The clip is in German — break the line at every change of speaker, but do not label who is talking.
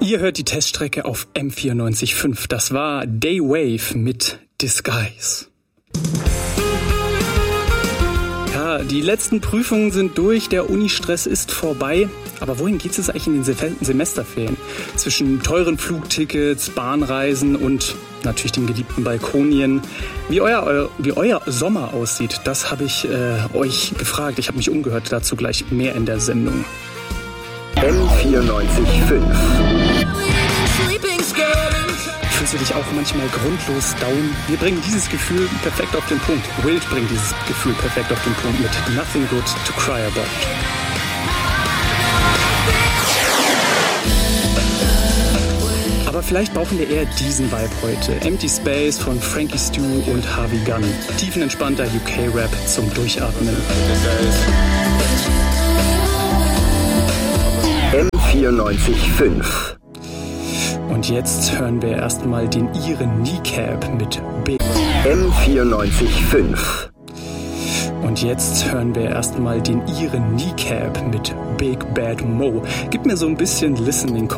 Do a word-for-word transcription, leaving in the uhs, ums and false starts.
Ihr hört die Teststrecke auf M vierundneunzig Komma fünf. Das war Daywave mit Disguise. Ja, die letzten Prüfungen sind durch, der Unistress ist vorbei. Aber wohin geht es eigentlich in den Semesterferien? Zwischen teuren Flugtickets, Bahnreisen und natürlich dem geliebten Balkonien. Wie euer, euer, wie euer Sommer aussieht, das habe ich äh, euch gefragt. Ich habe mich umgehört, dazu gleich mehr in der Sendung.
M vierundneunzig Komma fünf.
Fühlst du dich auch manchmal grundlos down? Wir bringen dieses Gefühl perfekt auf den Punkt. Wild bringt dieses Gefühl perfekt auf den Punkt mit Nothing Good to Cry About. Aber vielleicht brauchen wir eher diesen Vibe heute. Empty Space von Frankie Stu und Harvey Gunn. Tiefenentspannter U K-Rap zum Durchatmen.
M vierundneunzig Komma fünf.
Und jetzt hören wir erstmal den Iren Kneecap mit B.
M vierundneunzig Komma fünf.
Und jetzt hören wir erstmal den Iren Kneecap mit Big Bad Mo. Gib mir so ein bisschen Listening